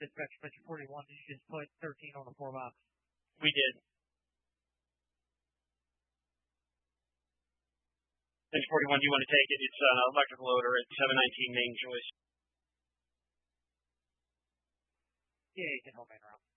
Dispatch Metro 41, did you just put 13 on the 4-box? We did. Metro 41, do you want to take it? It's an electrical loader at 719 Main Joyce. Yeah, you can hold me around.